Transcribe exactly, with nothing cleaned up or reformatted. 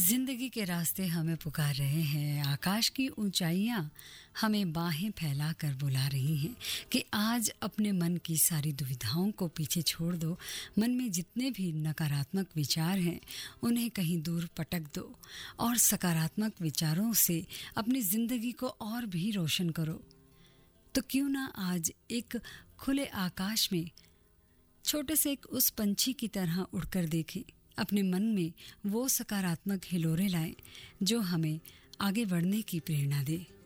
जिंदगी के रास्ते हमें पुकार रहे हैं, आकाश की ऊंचाइयां हमें बाहें फैला कर बुला रही हैं कि आज अपने मन की सारी दुविधाओं को पीछे छोड़ दो। मन में जितने भी नकारात्मक विचार हैं उन्हें कहीं दूर पटक दो और सकारात्मक विचारों से अपनी ज़िंदगी को और भी रोशन करो। तो क्यों ना आज एक खुले आकाश में छोटे से एक उस पंछी की तरह उड़कर देखें, अपने मन में वो सकारात्मक हिलोरे लाएं जो हमें आगे बढ़ने की प्रेरणा दे।